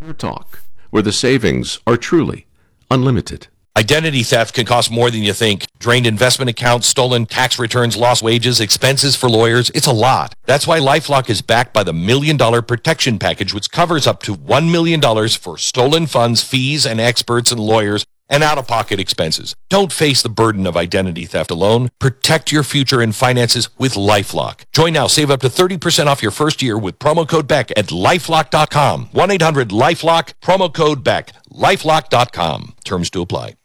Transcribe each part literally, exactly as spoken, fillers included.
Talk, where the savings are truly unlimited. Identity theft can cost more than you think. Drained investment accounts, stolen tax returns, lost wages, expenses for lawyers. It's a lot. That's why LifeLock is backed by the Million Dollar Protection Package, which covers up to one million dollars for stolen funds, fees, and experts and lawyers, and out-of-pocket expenses. Don't face the burden of identity theft alone. Protect your future and finances with LifeLock. Join now. Save up to thirty percent off your first year with promo code Beck at lifelock dot com. one eight hundred lifelock, promo code Beck. lifelock dot com. Terms to apply.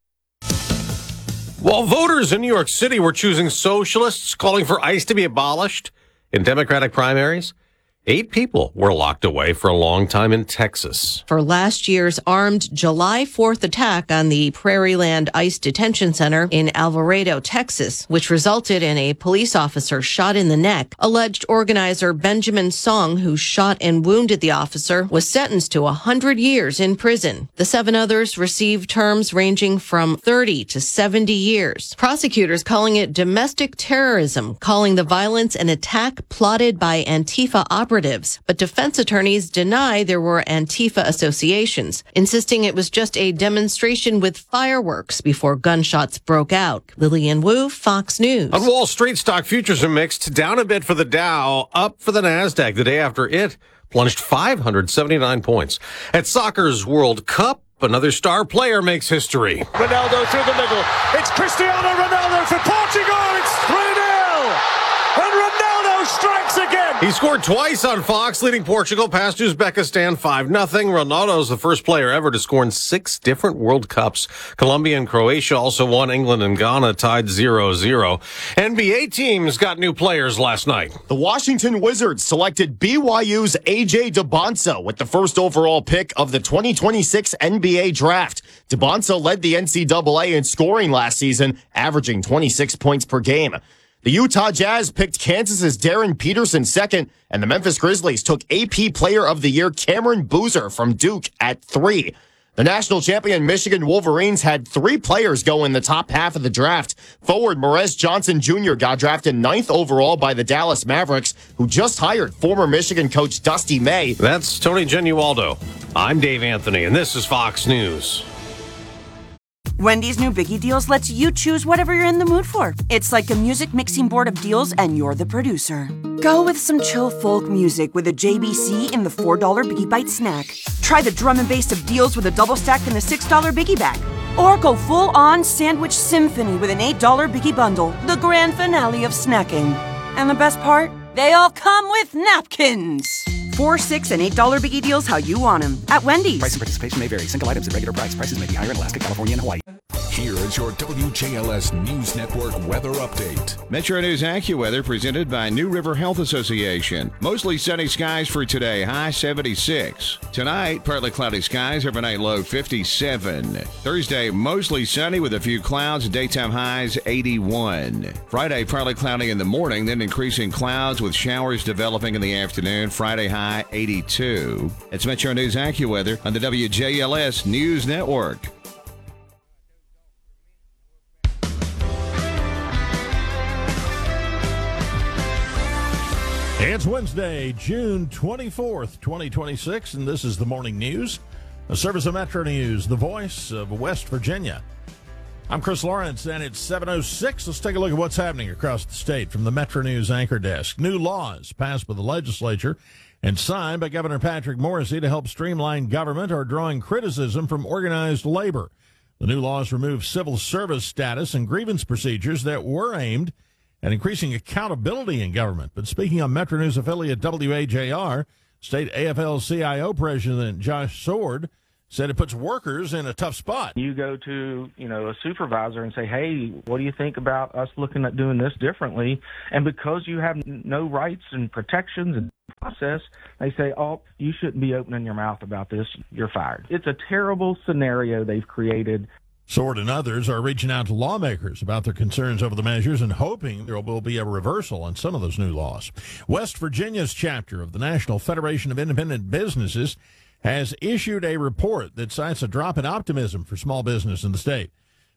While voters in New York City were choosing socialists, calling for ICE to be abolished in Democratic primaries, eight people were locked away for a long time in Texas. For last year's armed July fourth attack on the Prairieland ICE Detention Center in Alvarado, Texas, which resulted in a police officer shot in the neck. Alleged organizer Benjamin Song, who shot and wounded the officer, was sentenced to one hundred years in prison. The seven others received terms ranging from thirty to seventy years. Prosecutors calling it domestic terrorism, calling the violence an attack plotted by Antifa operatives. But defense attorneys deny there were Antifa associations, insisting it was just a demonstration with fireworks before gunshots broke out. Lillian Wu, Fox News. On Wall Street, stock futures are mixed. Down a bit for the Dow, up for the NASDAQ the day after it plunged five hundred seventy-nine points. At soccer's World Cup, another star player makes history. Ronaldo through the middle. It's Cristiano Ronaldo for Portugal. It's three nil. And Ronaldo strikes again. He scored twice on Fox, leading Portugal past Uzbekistan five nothing. Ronaldo's the first player ever to score in six different World Cups. Colombia and Croatia also won. England and Ghana tied zero zero. N B A teams got new players last night. The Washington Wizards selected B Y U's A J DeBonsa with the first overall pick of the twenty twenty-six N B A draft. DeBonsa led the N C double A in scoring last season, averaging twenty-six points per game. The Utah Jazz picked Kansas's Darren Peterson second, and the Memphis Grizzlies took A P Player of the Year Cameron Boozer from Duke at three. The national champion Michigan Wolverines had three players go in the top half of the draft. Forward Morez Johnson Junior got drafted ninth overall by the Dallas Mavericks, who just hired former Michigan coach Dusty May. That's Tony Genualdo. I'm Dave Anthony, and this is Fox News. Wendy's new Biggie Deals lets you choose whatever you're in the mood for. It's like a music mixing board of deals, and you're the producer. Go with some chill folk music with a J B C in the four dollar Biggie Bite snack. Try the drum and bass of deals with a double stack in the six dollar Biggie Bag. Or go full-on sandwich symphony with an eight dollar Biggie Bundle, the grand finale of snacking. And the best part? They all come with napkins. Four, six, and eight dollar Biggie Deals how you want them at Wendy's. Price and participation may vary. Single items at regular price. Prices may be higher in Alaska, California, and Hawaii. Here is your W J L S News Network weather update. Metro News AccuWeather presented by New River Health Association. Mostly sunny skies for today, high seventy-six. Tonight, partly cloudy skies, overnight low fifty-seven. Thursday, mostly sunny with a few clouds, daytime highs eighty-one. Friday, partly cloudy in the morning, then increasing clouds with showers developing in the afternoon. Friday high eighty-two. It's Metro News AccuWeather on the W J L S News Network. It's Wednesday, June twenty-fourth, twenty twenty-six, and this is the Morning News, a service of Metro News, the voice of West Virginia. I'm Chris Lawrence, and it's seven oh six. Let's take a look at what's happening across the state from the Metro News anchor desk. New laws passed by the legislature and signed by Governor Patrick Morrisey to help streamline government are drawing criticism from organized labor. The new laws remove civil service status and grievance procedures that were aimed and increasing accountability in government. But speaking on Metro News affiliate W A J R, State A F L C I O President Josh Sword said it puts workers in a tough spot. You go to, you know, a supervisor and say, hey, what do you think about us looking at doing this differently? And because you have no rights and protections and process, they say, oh, you shouldn't be opening your mouth about this. You're fired. It's a terrible scenario they've created. Sword and others are reaching out to lawmakers about their concerns over the measures and hoping there will be a reversal on some of those new laws. West Virginia's chapter of the National Federation of Independent Businesses has issued a report that cites a drop in optimism for small business in the state.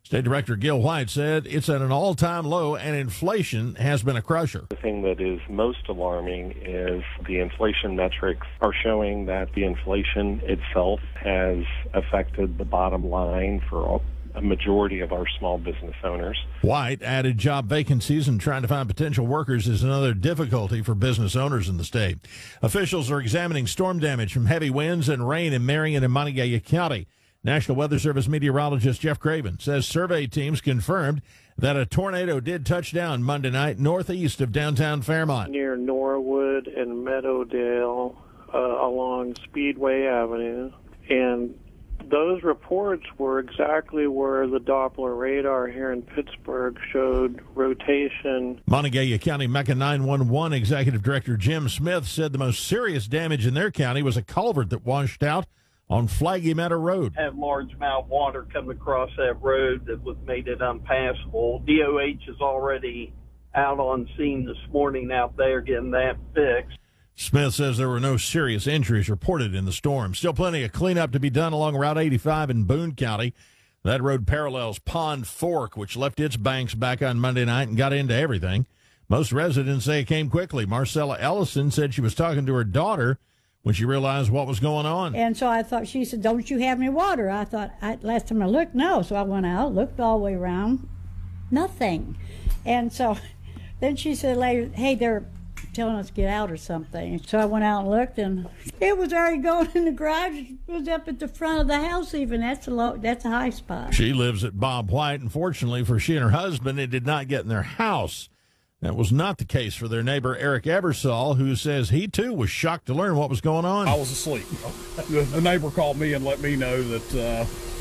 State Director Gil White said it's at an all-time low and inflation has been a crusher. The thing that is most alarming is the inflation metrics are showing that the inflation itself has affected the bottom line for a majority of our small business owners. White added job vacancies and trying to find potential workers is another difficulty for business owners in the state. Officials are examining storm damage from heavy winds and rain in Marion and Montague County. National Weather Service meteorologist Jeff Craven says survey teams confirmed that a tornado did touch down Monday night northeast of downtown Fairmont. Near Norwood and Meadowdale uh, along Speedway Avenue. And those reports were exactly where the Doppler radar here in Pittsburgh showed rotation. Montague County Mecca nine one one Executive Director Jim Smith said the most serious damage in their county was a culvert that washed out on Flaggy Meadow Road. Had large amount of water come across that road that was made it unpassable. D O H is already out on scene this morning out there getting that fixed. Smith says there were no serious injuries reported in the storm. Still plenty of cleanup to be done along Route eighty-five in Boone County. That road parallels Pond Fork, which left its banks back on Monday night and got into everything. Most residents say it came quickly. Marcella Ellison said she was talking to her daughter when she realized what was going on. And so I thought, she said, don't you have any water? I thought, I, last time I looked, no. So I went out, looked all the way around, nothing. And so then she said later, hey, they're telling us to get out or something. So I went out and looked, and it was already going in the garage. It was up at the front of the house even. That's a low, that's a high spot. She lives at Bob White, and fortunately for she and her husband, it did not get in their house. That was not the case for their neighbor, Eric Ebersol, who says he, too, was shocked to learn what was going on. I was asleep. The, the neighbor called me and let me know that, uh,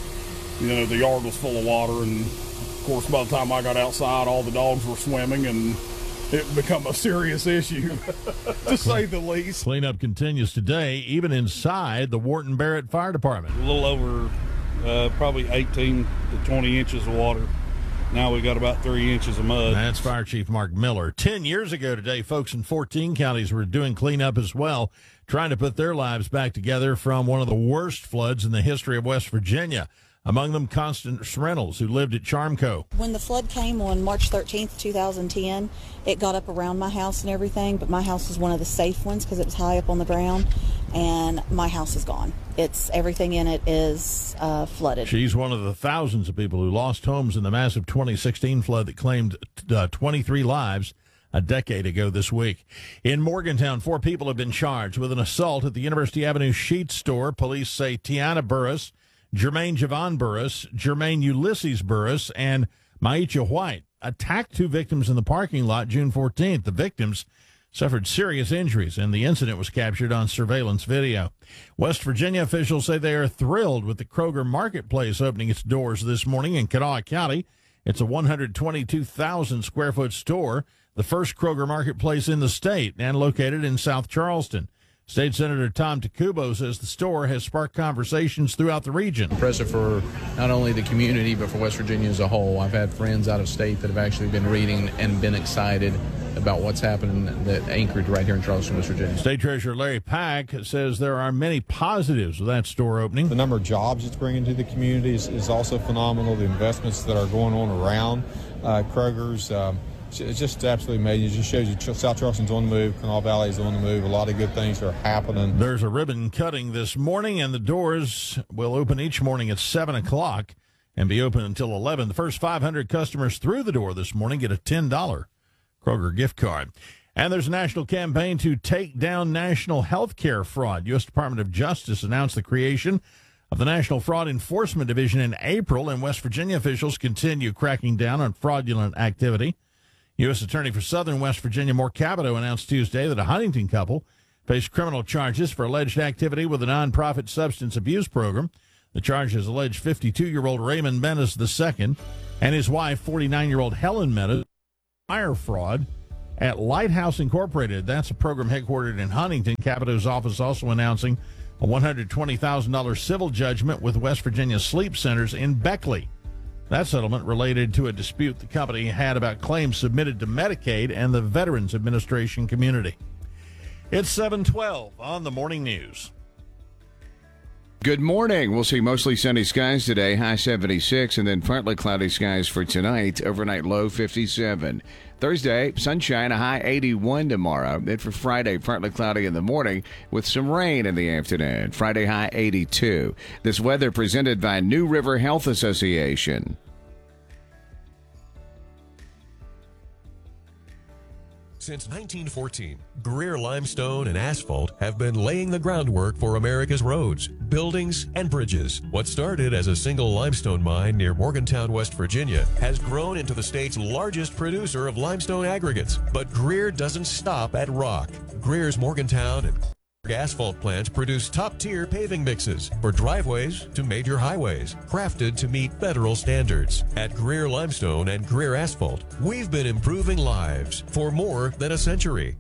you know, the yard was full of water. And, of course, by the time I got outside, all the dogs were swimming, and it become a serious issue, to say the least. Cleanup continues today, even inside the Wharton Barrett Fire Department. A little over uh, probably eighteen to twenty inches of water. Now we got about three inches of mud. That's Fire Chief Mark Miller. Ten years ago today, folks in fourteen counties were doing cleanup as well, trying to put their lives back together from one of the worst floods in the history of West Virginia. Among them, Constance Reynolds, who lived at Charmco. When the flood came on March thirteenth, twenty ten, it got up around my house and everything, but my house was one of the safe ones because it was high up on the ground, and my house is gone. It's everything in it is uh, flooded. She's one of the thousands of people who lost homes in the massive twenty sixteen flood that claimed uh, twenty-three lives a decade ago this week. In Morgantown, four people have been charged with an assault at the University Avenue Sheet Store. Police say Tiana Burris, Jermaine Javon Burris, Jermaine Ulysses Burris, and Maicha White attacked two victims in the parking lot June fourteenth. The victims suffered serious injuries, and the incident was captured on surveillance video. West Virginia officials say they are thrilled with the Kroger Marketplace opening its doors this morning in Kanawha County. It's a one hundred twenty-two thousand square foot store, the first Kroger Marketplace in the state, and located in South Charleston. State Senator Tom Takubo says the store has sparked conversations throughout the region. Impressive for not only the community, but for West Virginia as a whole. I've had friends out of state that have actually been reading and been excited about what's happening that anchored right here in Charleston, West Virginia. State Treasurer Larry Pack says there are many positives with that store opening. The number of jobs it's bringing to the community is, is also phenomenal. The investments that are going on around uh, Kroger's, um, it's just absolutely amazing. It just shows you South Charleston's on the move, Kanawha Valley is on the move. A lot of good things are happening. There's a ribbon cutting this morning, and the doors will open each morning at seven o'clock and be open until eleven. The first five hundred customers through the door this morning get a ten dollar Kroger gift card. And there's a national campaign to take down national health care fraud. U S Department of Justice announced the creation of the National Fraud Enforcement Division in April, and West Virginia officials continue cracking down on fraudulent activity. U S Attorney for Southern West Virginia, Mark Caboto, announced Tuesday that a Huntington couple faced criminal charges for alleged activity with a nonprofit substance abuse program. The charges allege fifty-two-year-old Raymond Menace the second and his wife, forty-nine-year-old Helen Menace, wire fraud at Lighthouse Incorporated. That's a program headquartered in Huntington. Caboto's office also announcing a one hundred twenty thousand dollars civil judgment with West Virginia Sleep Centers in Beckley. That settlement related to a dispute the company had about claims submitted to Medicaid and the Veterans Administration community. It's seven twelve on the Morning News. Good morning. We'll see mostly sunny skies today, high seventy-six, and then partly cloudy skies for tonight, overnight low fifty-seven. Thursday, sunshine, a high eighty-one tomorrow. Then for Friday, partly cloudy in the morning with some rain in the afternoon. Friday, high eighty-two. This weather presented by New River Health Association. Since nineteen fourteen, Greer Limestone and Asphalt have been laying the groundwork for America's roads, buildings, and bridges. What started as a single limestone mine near Morgantown, West Virginia, has grown into the state's largest producer of limestone aggregates. But Greer doesn't stop at rock. Greer's Morgantown and asphalt plants produce top-tier paving mixes for driveways to major highways, crafted to meet federal standards. At Greer Limestone and Greer Asphalt, we've been improving lives for more than a century.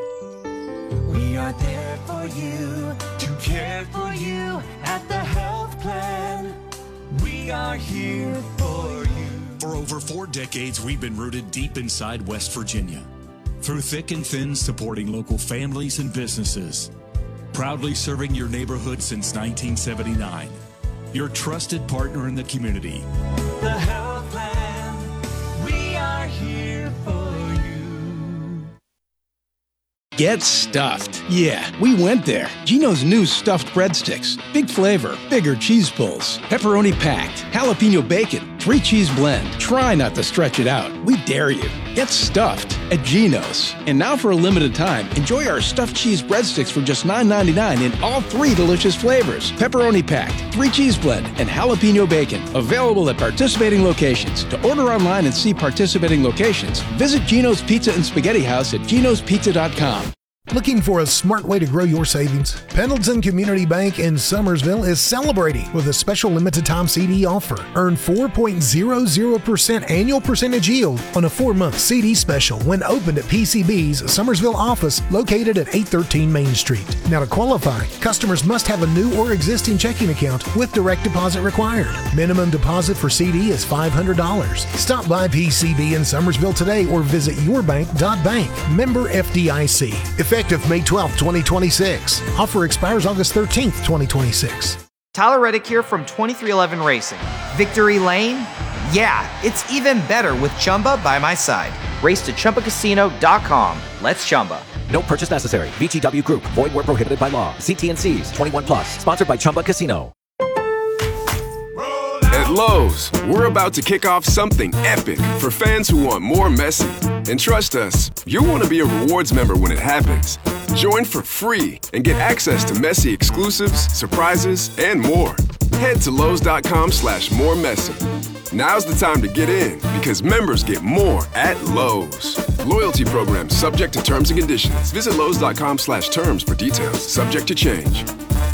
We are there for you, to care for you at the health plan. We are here for you. For over four decades, we've been rooted deep inside West Virginia. Through thick and thin, supporting local families and businesses. Proudly serving your neighborhood since nineteen seventy-nine. Your trusted partner in the community. The health plan, we are here for you. Get stuffed. Yeah, we went there. Geno's new stuffed breadsticks. Big flavor, bigger cheese pulls, pepperoni packed, jalapeno bacon, three cheese blend. Try not to stretch it out. We dare you. Get stuffed at Geno's. And now for a limited time, enjoy our stuffed cheese breadsticks for just nine ninety-nine in all three delicious flavors. Pepperoni packed, three cheese blend, and jalapeno bacon. Available at participating locations. To order online and see participating locations, visit Geno's Pizza and Spaghetti House at genos pizza dot com. Looking for a smart way to grow your savings? Pendleton Community Bank in Summersville is celebrating with a special limited time C D offer. Earn four point zero zero percent annual percentage yield on a four-month C D special when opened at P C B's Summersville office located at eight thirteen Main Street. Now to qualify, customers must have a new or existing checking account with direct deposit required. Minimum deposit for C D is five hundred dollars. Stop by P C B in Summersville today or visit your bank dot bank. Member F D I C. Effective May twelfth, twenty twenty-six. Offer expires August thirteenth, twenty twenty-six. Tyler Reddick here from twenty-three eleven Racing. Victory Lane? Yeah, it's even better with Chumba by my side. Race to Chumba Casino dot com. Let's Chumba. No purchase necessary. V G W Group. Void where prohibited by law. See T and C's. twenty-one plus. Sponsored by Chumba Casino. At Lowe's, we're about to kick off something epic for fans who want more Messi. And trust us, you'll want to be a rewards member when it happens. Join for free and get access to Messi exclusives, surprises, and more. Head to Lowe's.com slash more Messi. Now's the time to get in because members get more at Lowe's. Loyalty program subject to terms and conditions. Visit Lowe's.com slash terms for details. Subject to change.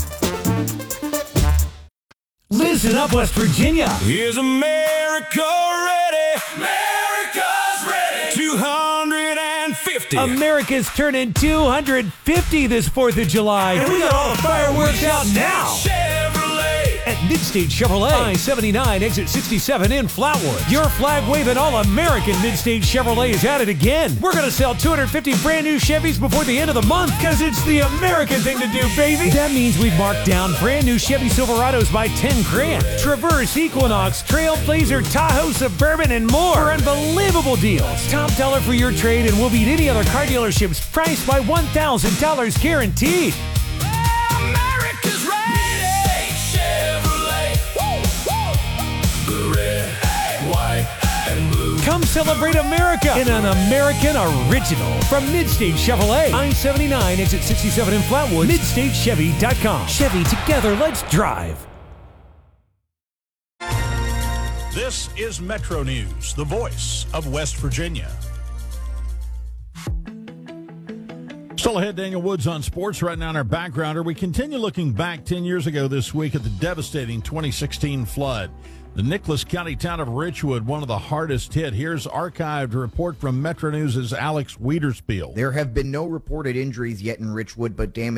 Listen up, West Virginia. Is America ready? America's ready. two hundred fifty. America's turning two hundred fifty this fourth of July. And we got all the fireworks out now. Chevrolet. At Midstate Chevrolet, I seventy-nine, exit sixty-seven in Flatwood. Your flag-waving all-American Midstate Chevrolet is at it again. We're going to sell two hundred fifty brand new Chevys before the end of the month because it's the American thing to do, baby. That means we've marked down brand new Chevy Silverados by ten grand. Traverse, Equinox, Trailblazer, Tahoe, Suburban, and more for unbelievable deals. Top dollar for your trade and we'll beat any other car dealerships priced by one thousand dollars guaranteed. America's ready. Chevrolet. Woo, woo. Red, white, and blue. Come celebrate America in an American original from Midstate Chevrolet. I seventy-nine, exit sixty-seven in Flatwood. Midstate Chevy dot com. Chevy, together, let's drive. This is Metro News, the voice of West Virginia. Still ahead, Daniel Woods on sports right now in our backgrounder. We continue looking back ten years ago this week at the devastating twenty sixteen flood. The Nicholas County town of Richwood, one of the hardest hit. Here's archived report from Metro News' Alex Wiederspiel. There have been no reported injuries yet in Richwood, but damage